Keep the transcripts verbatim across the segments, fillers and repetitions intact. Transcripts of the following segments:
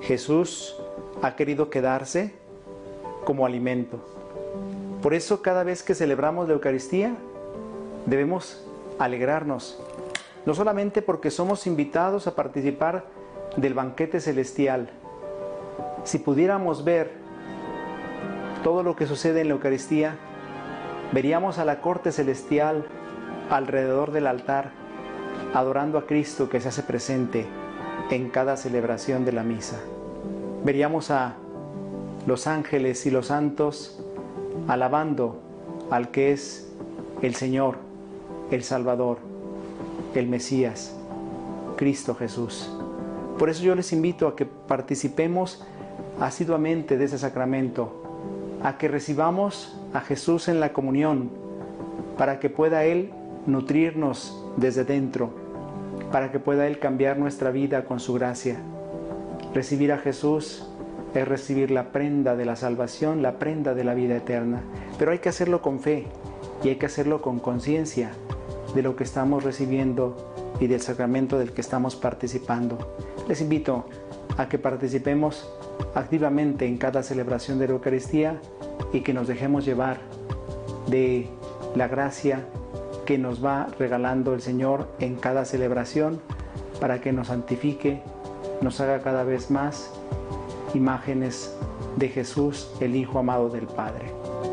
Jesús ha querido quedarse como alimento. Por eso cada vez que celebramos la Eucaristía debemos alegrarnos, no solamente porque somos invitados a participar del banquete celestial. Si pudiéramos ver todo lo que sucede en la Eucaristía, veríamos a la corte celestial alrededor del altar, adorando a Cristo que se hace presente en cada celebración de la misa. Veríamos a los ángeles y los santos alabando al que es el Señor, el Salvador, el Mesías, Cristo Jesús. Por eso yo les invito a que participemos asiduamente de ese sacramento, a que recibamos a Jesús en la comunión, para que pueda Él nutrirnos desde dentro, para que pueda Él cambiar nuestra vida con su gracia. Recibir a Jesús es recibir la prenda de la salvación, la prenda de la vida eterna. Pero hay que hacerlo con fe y hay que hacerlo con conciencia de lo que estamos recibiendo y del sacramento del que estamos participando. Les invito a que participemos activamente en cada celebración de la Eucaristía y que nos dejemos llevar de la gracia que nos va regalando el Señor en cada celebración para que nos santifique, nos haga cada vez más imágenes de Jesús, el Hijo amado del Padre.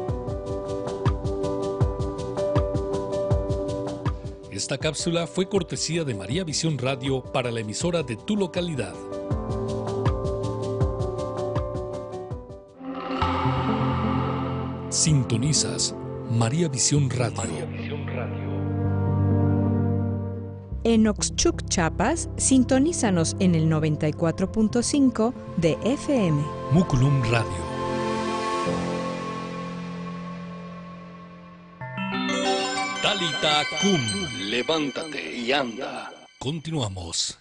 Esta cápsula fue cortesía de María Visión Radio para la emisora de tu localidad. Sintonizas María Visión Radio. María Visión Radio. En Oxchuc, Chiapas, sintonízanos en el noventa y cuatro punto cinco de F M. Muculum Radio. Talita cum, levántate y anda. Continuamos.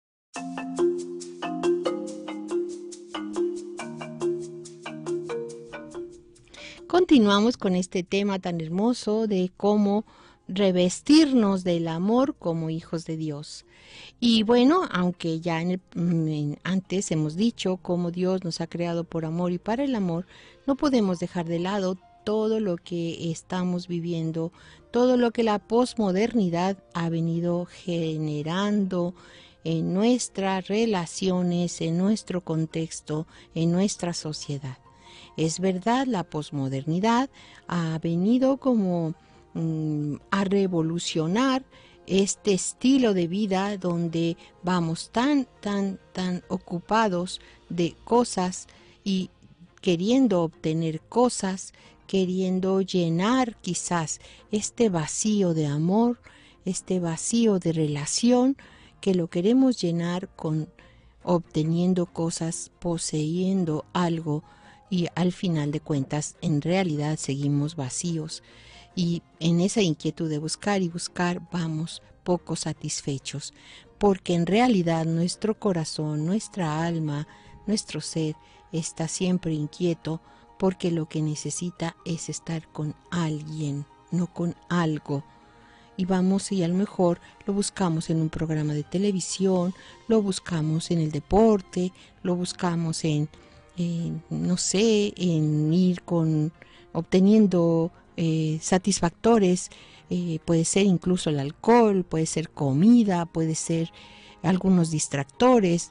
Continuamos con este tema tan hermoso de cómo revestirnos del amor como hijos de Dios. Y bueno, aunque ya en el, en, antes hemos dicho cómo Dios nos ha creado por amor y para el amor, no podemos dejar de lado todo lo que estamos viviendo, todo lo que la posmodernidad ha venido generando en nuestras relaciones, en nuestro contexto, en nuestra sociedad. Es verdad, la posmodernidad ha venido como mm, a revolucionar este estilo de vida donde vamos tan, tan, tan ocupados de cosas y queriendo obtener cosas, queriendo llenar quizás este vacío de amor, este vacío de relación, que lo queremos llenar con obteniendo cosas, poseyendo algo, y al final de cuentas en realidad seguimos vacíos, y en esa inquietud de buscar y buscar vamos poco satisfechos, porque en realidad nuestro corazón, nuestra alma, nuestro ser está siempre inquieto, porque lo que necesita es estar con alguien, no con algo. Y vamos y a lo mejor lo buscamos en un programa de televisión, lo buscamos en el deporte, lo buscamos en, en no sé, en ir con, obteniendo eh, satisfactores, eh, puede ser incluso el alcohol, puede ser comida, puede ser algunos distractores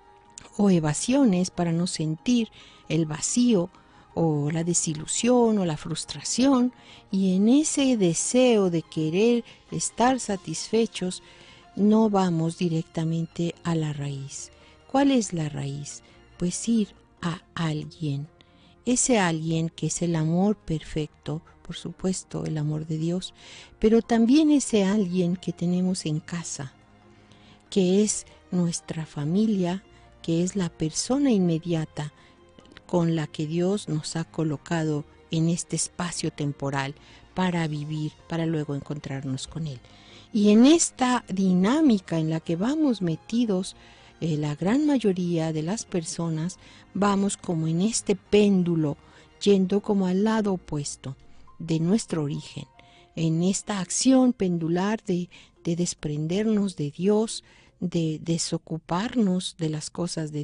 o evasiones para no sentir el vacío o la desilusión o la frustración, y en ese deseo de querer estar satisfechos no vamos directamente a la raíz. ¿Cuál es la raíz? Pues ir a alguien, ese alguien que es el amor perfecto, por supuesto el amor de Dios, pero también ese alguien que tenemos en casa, que es nuestra familia, que es la persona inmediata con la que Dios nos ha colocado en este espacio temporal para vivir, para luego encontrarnos con Él. Y en esta dinámica en la que vamos metidos, eh, la gran mayoría de las personas vamos como en este péndulo, yendo como al lado opuesto de nuestro origen, en esta acción pendular de, de desprendernos de Dios, de desocuparnos de las cosas de